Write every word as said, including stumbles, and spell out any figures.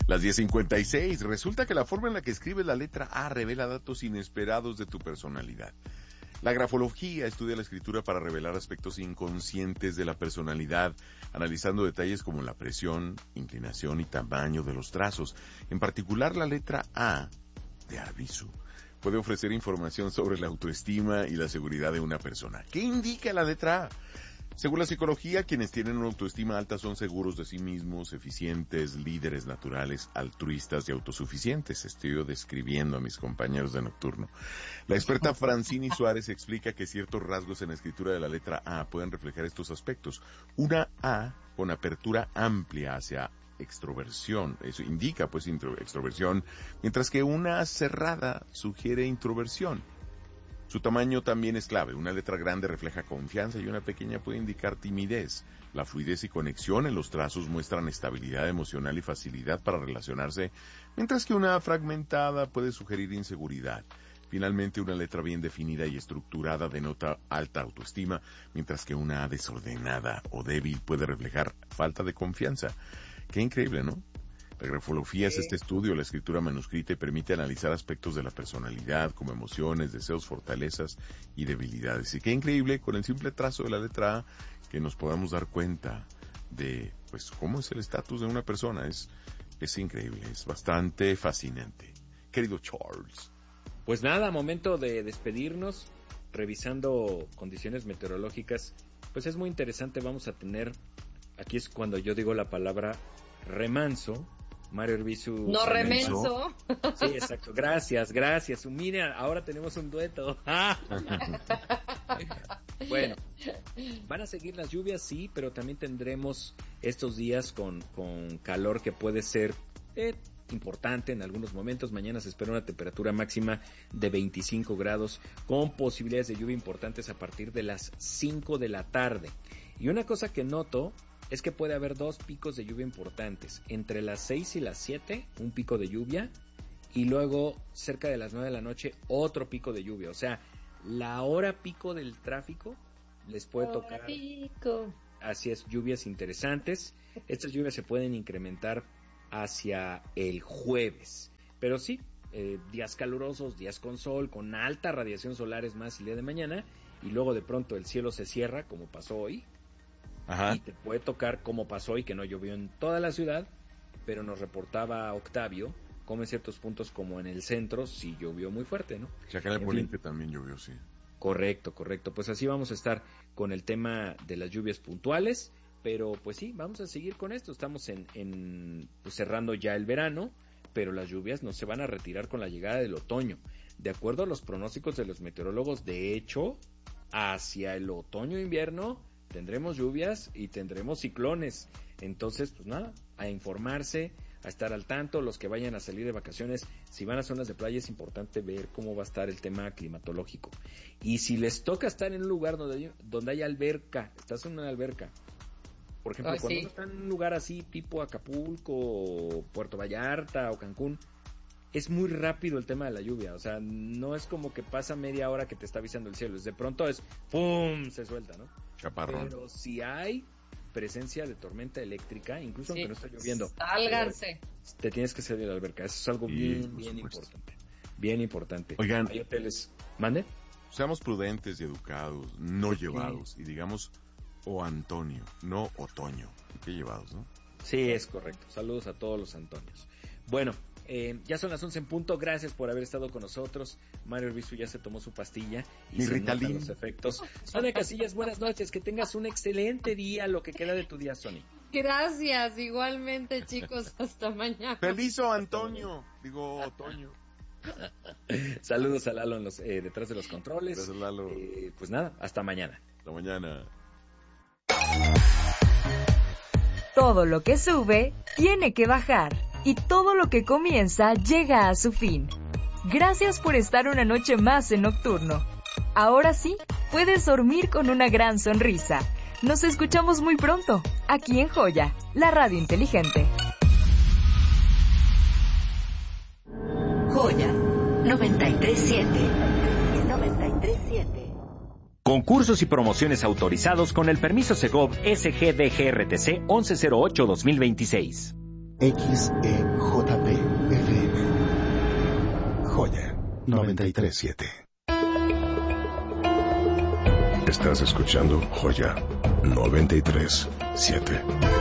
Las diez cincuenta y seis. Resulta que la forma en la que escribes la letra A revela datos inesperados de tu personalidad. La grafología estudia la escritura para revelar aspectos inconscientes de la personalidad, analizando detalles como la presión, inclinación y tamaño de los trazos. En particular, la letra A de Arbizu puede ofrecer información sobre la autoestima y la seguridad de una persona. ¿Qué indica la letra A? Según la psicología, quienes tienen una autoestima alta son seguros de sí mismos, eficientes, líderes naturales, altruistas y autosuficientes. Estoy describiendo a mis compañeros de Nocturno. La experta Francini Suárez explica que ciertos rasgos en la escritura de la letra A pueden reflejar estos aspectos. Una A con apertura amplia hacia extroversión, eso indica pues intro, extroversión, mientras que una cerrada sugiere introversión. Su tamaño también es clave. Una letra grande refleja confianza y una pequeña puede indicar timidez. La fluidez y conexión en los trazos muestran estabilidad emocional y facilidad para relacionarse, mientras que una fragmentada puede sugerir inseguridad. Finalmente, una letra bien definida y estructurada denota alta autoestima, mientras que una desordenada o débil puede reflejar falta de confianza. Qué increíble, ¿no? La grafología es este estudio, la escritura manuscrita, y permite analizar aspectos de la personalidad, como emociones, deseos, fortalezas y debilidades. Y qué increíble, con el simple trazo de la letra A, que nos podamos dar cuenta de, pues, cómo es el estatus de una persona. Es, es increíble, es bastante fascinante. Querido Charles. Pues nada, momento de despedirnos, revisando condiciones meteorológicas. Pues es muy interesante, vamos a tener, aquí es cuando yo digo la palabra remanso. Mario Arbizu. No remenso. Sí, exacto. Gracias, gracias. Mira, ahora tenemos un dueto. Bueno, van a seguir las lluvias, sí, pero también tendremos estos días con, con calor que puede ser eh, importante en algunos momentos. Mañana se espera una temperatura máxima de veinticinco grados con posibilidades de lluvia importantes a partir de las cinco de la tarde. Y una cosa que noto es que puede haber dos picos de lluvia importantes. Entre las seis y las siete, un pico de lluvia. Y luego, cerca de las nueve de la noche, otro pico de lluvia. O sea, la hora pico del tráfico les puede hora tocar. Pico. Así es, lluvias interesantes. Estas lluvias se pueden incrementar hacia el jueves. Pero sí, eh, días calurosos, días con sol, con alta radiación solar es más el día de mañana. Y luego de pronto el cielo se cierra, como pasó hoy. Ajá. Y te puede tocar como pasó hoy, que no llovió en toda la ciudad, pero nos reportaba Octavio, como en ciertos puntos como en el centro, sí llovió muy fuerte, ¿no? Sí, acá en el Poniente también llovió, sí. Correcto, correcto. Pues así vamos a estar con el tema de las lluvias puntuales, pero pues sí, vamos a seguir con esto. Estamos en, en pues cerrando ya el verano, pero las lluvias no se van a retirar con la llegada del otoño. De acuerdo a los pronósticos de los meteorólogos, de hecho, hacia el otoño-invierno tendremos lluvias y tendremos ciclones. Entonces, pues nada, a informarse, a estar al tanto. Los que vayan a salir de vacaciones, si van a zonas de playa, es importante ver cómo va a estar el tema climatológico. Y si les toca estar en un lugar donde hay, donde hay alberca, estás en una alberca, por ejemplo, oh, cuando sí. uno está en un lugar así, tipo Acapulco, o Puerto Vallarta o Cancún, es muy rápido el tema de la lluvia. O sea, no es como que pasa media hora que te está avisando el cielo. De pronto es ¡pum! Se suelta, ¿no? Chaparrón. Pero si hay presencia de tormenta eléctrica, incluso sí, aunque no esté lloviendo, sálganse. Te tienes que salir de la alberca. Eso es algo sí, bien, bien importante. Bien importante. Oigan, hay hoteles. ¿Mande? Seamos prudentes y educados, no sí. llevados. Y digamos, o Antonio, no otoño. Qué llevados, ¿no? Sí, es correcto. Saludos a todos los Antonios. Bueno, Eh, ya son las once en punto, gracias por haber estado con nosotros. Mario Arbizu ya se tomó su pastilla y Mi se Ritalin. notan los efectos. Sonia Casillas, buenas noches, que tengas un excelente día, lo que queda de tu día, Sonia. Gracias, igualmente, chicos, hasta mañana. Feliz o Antonio, digo otoño. Saludos a Lalo en los, eh, detrás de los controles. Gracias, Lalo. Eh, pues nada, hasta mañana. Hasta mañana. Todo lo que sube tiene que bajar. Y todo lo que comienza llega a su fin. Gracias por estar una noche más en Nocturno. Ahora sí, puedes dormir con una gran sonrisa. Nos escuchamos muy pronto, aquí en Joya, la radio inteligente. Joya noventa y tres siete. noventa y tres siete. Concursos y promociones autorizados con el permiso Segov S G D G R T C once cero ocho dos mil veintiséis. X E J P F M. Joya noventa y tres punto siete. Estás escuchando Joya noventa y tres punto siete.